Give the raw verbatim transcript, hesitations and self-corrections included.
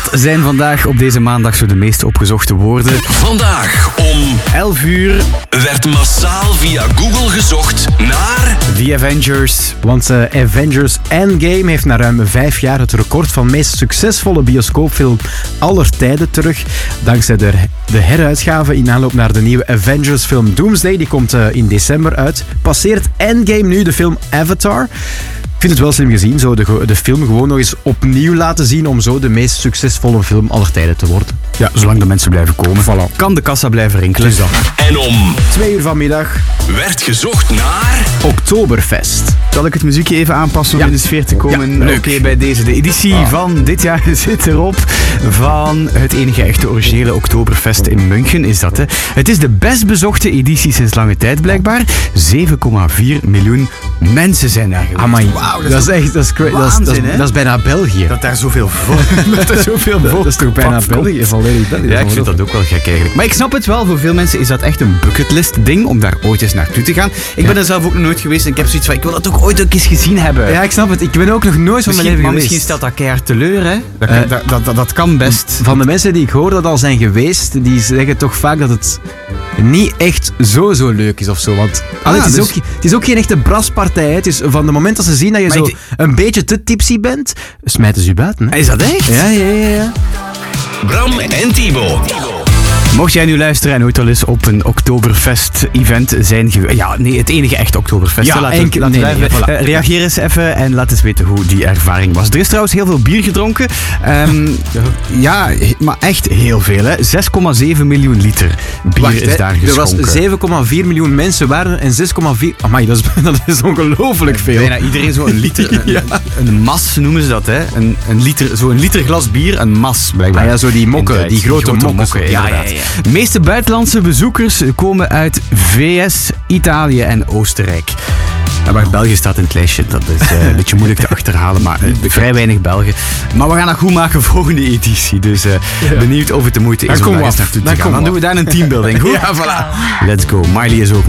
Wat zijn vandaag op deze maandag zo de meest opgezochte woorden? Vandaag om elf uur werd massaal via Google gezocht naar The Avengers. Want uh, Avengers Endgame heeft na ruim vijf jaar het record van meest succesvolle bioscoopfilm aller tijden terug. Dankzij de, de heruitgave in aanloop naar de nieuwe Avengers film Doomsday, die komt uh, in december uit, passeert Endgame nu de film Avatar. Ik vind het wel slim gezien, zo de, de film gewoon nog eens opnieuw laten zien om zo de meest succesvolle film aller tijden te worden. Ja, zolang de mensen blijven komen, Voilà. kan de kassa blijven rinkelen. Dus dat. en om Twee uur vanmiddag, werd gezocht naar Oktoberfest. Zal ik het muziekje even aanpassen om Ja. in de sfeer te komen? Ja, leuk. Oké, bij deze. De editie Ah. van dit jaar zit erop. Van het enige echte originele Oktoberfest in München is dat. Hè. Het is de best bezochte editie sinds lange tijd blijkbaar. zeven komma vier miljoen mensen zijn daar geweest. Amai, Wauw, dat is echt, dat is, cra- dat is, dat waanzin, is, hè? dat is bijna België. Dat daar zoveel voor. dat er zoveel Dat voor. is toch bijna België? Volledig België. Ja, ik vind dat ook wel gek eigenlijk. Maar ik snap het wel, voor veel mensen is dat echt een bucketlist ding om daar ooit eens naartoe te gaan. Ik ben er zelf ook nog nooit geweest en ik heb zoiets van, ik wil dat ook ooit ook eens gezien hebben. Ja, ik snap het. Ik ben ook nog nooit van mijn Misschien, leven maar geweest. misschien stelt dat keihard teleur, hè? Dat, Eh, dat, dat, dat, dat kan best. Van de mensen die ik hoor dat al zijn geweest, die zeggen toch vaak dat het niet echt zo zo leuk is of zo. Want allee, het, is dus- ook, het is ook geen echte braspartij. Hè. Het is van het moment dat ze zien dat je Maar zo ik- een beetje te tipsy bent, smijten ze je buiten. Hè. Is dat echt? Ja, ja, ja, ja. Bram en Thibaut. Mocht jij nu luisteren en ooit al eens op een Oktoberfest-event zijn geweest... Ja, nee, het enige echte Oktoberfest. Ja, hè. laten, enkel- laten we nee, nee, even- voilà. eh, reageer eens even en laat eens weten hoe die ervaring was. Er is trouwens heel veel bier gedronken. Ehm, ja, maar echt heel veel. hè. zes komma zeven miljoen liter bier Wacht, is hè. daar er geschonken. was zeven komma vier miljoen mensen waren en zes komma vier... Amai, dat is, dat is ongelooflijk veel. Bijna iedereen zo'n liter. Een, Ja. een mas noemen ze dat, hè? Een, een liter, zo'n liter glas bier, een mas blijkbaar. Ah ja, zo die mokken, In Duits. die grote mokken. mokken. Ja, inderdaad. ja, ja. De meeste buitenlandse bezoekers komen uit V S, Italië en Oostenrijk. Ja, maar België staat in het lijstje, dat is eh, een beetje moeilijk te achterhalen, maar eh, vrij weinig Belgen. Maar we gaan dat goed maken volgende editie, dus eh, benieuwd of het de moeite is Dan om komen daar we eens af. naartoe te Dan gaan. komen Dan we doen we daar een teambuilding, goed? Ja, voilà. Let's go. Miley is ook